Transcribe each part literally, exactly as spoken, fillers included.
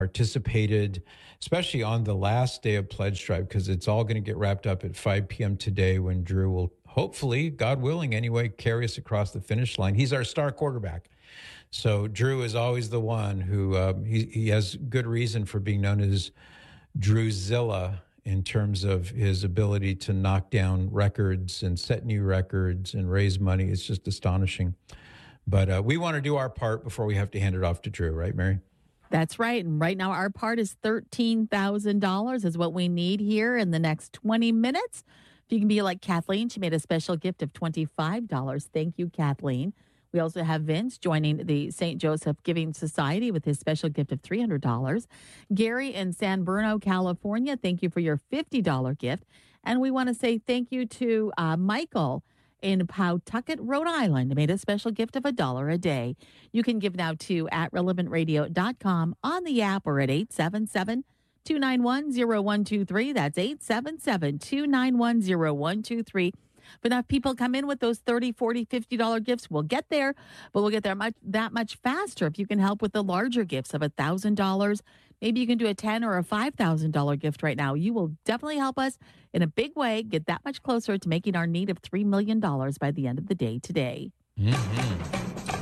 participated, especially on the last day of Pledge Drive, because it's all going to get wrapped up at five p.m. today when Drew will hopefully, God willing anyway, carry us across the finish line. He's our star quarterback. So Drew is always the one who, um, he, he has good reason for being known as Drewzilla in terms of his ability to knock down records and set new records and raise money. It's just astonishing. But uh, we want to do our part before we have to hand it off to Drew, right, Mary? That's right. And right now our part is thirteen thousand dollars is what we need here in the next twenty minutes. If you can be like Kathleen, she made a special gift of twenty-five dollars. Thank you, Kathleen. We also have Vince joining the Saint Joseph Giving Society with his special gift of three hundred dollars. Gary in San Bruno, California, thank you for your fifty dollars gift. And we want to say thank you to uh, Michael in Pawtucket, Rhode Island, made a special gift of a dollar a day. You can give now to at relevant radio dot com on the app or at eight seven seven, two nine one, zero one two three. That's eight seven seven, two nine one, zero one two three. If enough people come in with those thirty, forty, fifty dollars gifts, we'll get there, but we'll get there much that much faster if you can help with the larger gifts of one thousand dollars. Maybe you can do a ten thousand dollars or a five thousand dollars gift right now. You will definitely help us in a big way get that much closer to making our need of three million dollars by the end of the day today. Mm-hmm.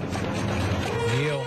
Neil.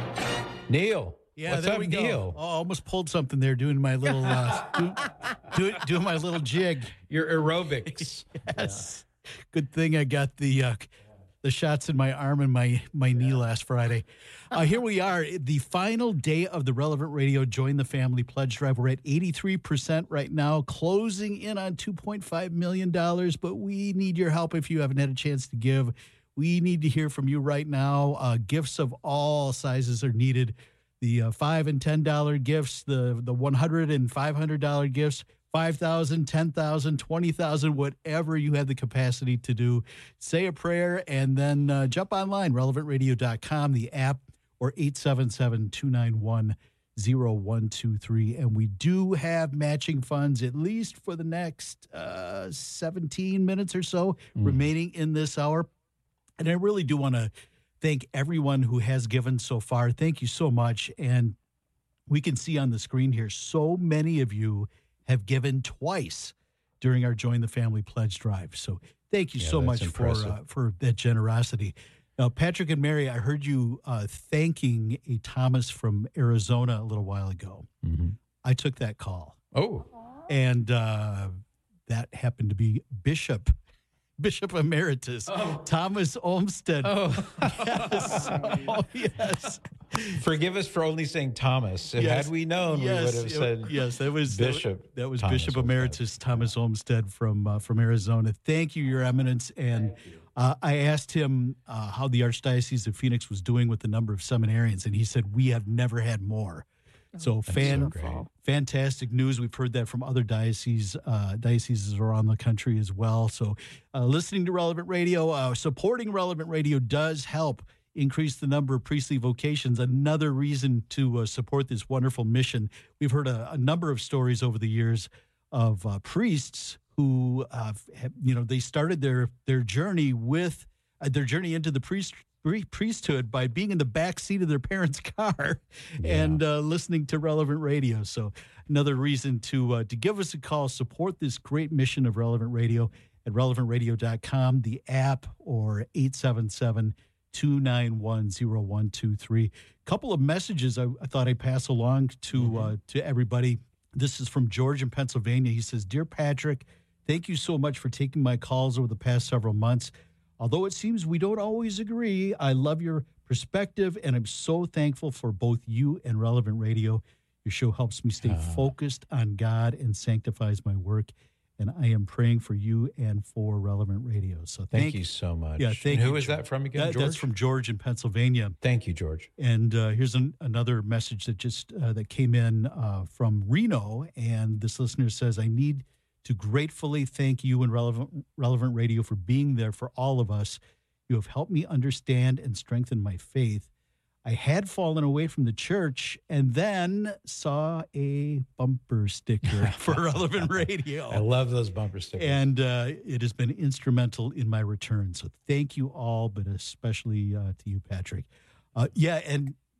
Neil. Yeah, What's there up, we go. Neil? Oh, I almost pulled something there doing my little, uh, do, do, doing my little jig. Your aerobics. Yes. Yeah. Good thing I got the uh, the shots in my arm and my, my yeah. knee last Friday. Uh, here we are, the final day of the Relevant Radio Join the Family Pledge Drive. We're at eighty-three percent right now, closing in on two point five million dollars, but we need your help if you haven't had a chance to give. We need to hear from you right now. Uh, gifts of all sizes are needed. The uh, five and ten dollar gifts, the the one hundred and five hundred dollar gifts, five thousand, ten thousand, twenty thousand, whatever you have the capacity to do. Say a prayer and then uh, jump online, relevant radio dot com, the app, or eight seven seven, two nine one, zero one two three. And we do have matching funds, at least for the next uh, seventeen minutes or so mm. remaining in this hour. And I really do want to thank everyone who has given so far. Thank you so much. And we can see on the screen here, so many of you have given twice during our Join the Family Pledge Drive. So thank you yeah, so much for uh, for that generosity. Now, Patrick and Mary, I heard you uh, thanking a Thomas from Arizona a little while ago. Mm-hmm. I took that call. Oh. And uh, that happened to be Bishop Bishop Emeritus, oh. Thomas Olmsted. Oh. Yes. Oh, yes. Forgive us for only saying Thomas. Yes. Had we known, yes. we would have said yes. That was Bishop. That, that was Thomas Bishop Olmsted. Emeritus Thomas Olmsted from uh, from Arizona. Thank you, Your Eminence. And uh, I asked him uh, how the Archdiocese of Phoenix was doing with the number of seminarians, and he said, we have never had more. So fan, so fantastic news. We've heard that from other dioceses, uh, dioceses around the country as well. So uh, listening to Relevant Radio, uh, supporting Relevant Radio does help increase the number of priestly vocations. Another reason to uh, support this wonderful mission. We've heard a, a number of stories over the years of uh, priests who, uh, have, you know, they started their their journey with uh, their journey into the priest. priesthood by being in the back seat of their parents' car yeah. and uh, listening to Relevant Radio. So another reason to uh, to give us a call, support this great mission of Relevant Radio at relevant radio dot com, the app, or eight seven seven, two nine one, zero one two three. Couple of messages I, I thought I'd pass along to mm-hmm. uh, to everybody. This is from George in Pennsylvania. He says, Dear Patrick, thank you so much for taking my calls over the past several months. Although it seems we don't always agree, I love your perspective, and I'm so thankful for both you and Relevant Radio. Your show helps me stay uh, focused on God and sanctifies my work, and I am praying for you and for Relevant Radio. So thank, thank you so much. Yeah, thank and you. Who is that from again, that, George? That's from George in Pennsylvania. Thank you, George. And uh, here's an, another message that just uh, that came in uh, from Reno, and this listener says, I need to gratefully thank you and Relevant, Relevant Radio for being there for all of us. You have helped me understand and strengthen my faith. I had fallen away from the church and then saw a bumper sticker for Relevant Radio. I love those bumper stickers. And uh, it has been instrumental in my return. So thank you all, but especially uh, to you, Patrick. Uh, yeah, and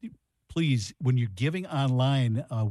please, when you're giving online, uh,